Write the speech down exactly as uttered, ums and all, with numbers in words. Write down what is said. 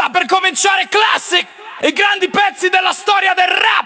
Sta per cominciare Classic, i grandi pezzi della storia del rap.